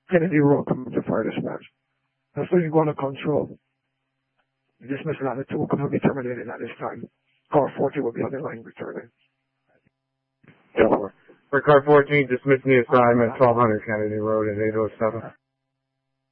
Kennedy Road coming to fire dispatch. That's what you're going to control. The dismissal on the 2 could not be terminated at this time. Car 40 will be on the line returning. For car 14, dismissing the assignment, 1200 Kennedy Road at 807.